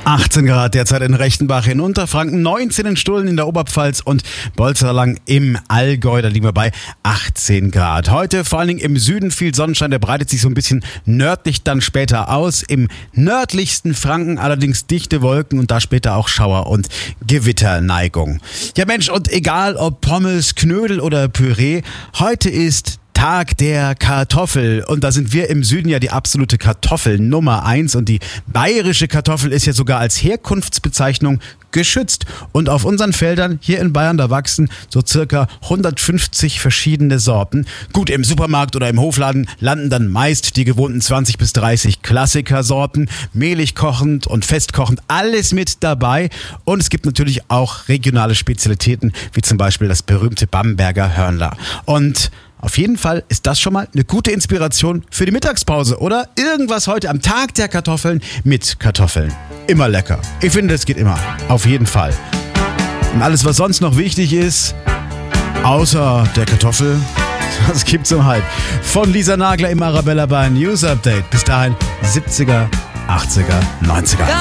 18 Grad derzeit in Rechtenbach in Unterfranken, 19 in Stullen in der Oberpfalz und Bolzerlang im Allgäu, da liegen wir bei 18 Grad. Heute vor allen Dingen im Süden viel Sonnenschein, der breitet sich so ein bisschen nördlich dann später aus. Im nördlichsten Franken allerdings dichte Wolken und da später auch Schauer- und Gewitterneigung. Ja Mensch, und egal ob Pommes, Knödel oder Püree, heute ist Tag der Kartoffel und da sind wir im Süden ja die absolute Kartoffel Nummer 1 und die bayerische Kartoffel ist ja sogar als Herkunftsbezeichnung geschützt und auf unseren Feldern hier in Bayern, da wachsen so circa 150 verschiedene Sorten. Gut, im Supermarkt oder im Hofladen landen dann meist die gewohnten 20 bis 30 Klassikersorten, mehlig kochend und festkochend, alles mit dabei und es gibt natürlich auch regionale Spezialitäten, wie zum Beispiel das berühmte Bamberger Hörnler. Und auf jeden Fall ist das schon mal eine gute Inspiration für die Mittagspause oder irgendwas heute am Tag der Kartoffeln mit Kartoffeln. Immer lecker. Ich finde, das geht immer. Auf jeden Fall. Und alles, was sonst noch wichtig ist, außer der Kartoffel, das gibt's um halb. Von Lisa Nagler im Arabella Bayern News Update. Bis dahin 70er, 80er, 90er.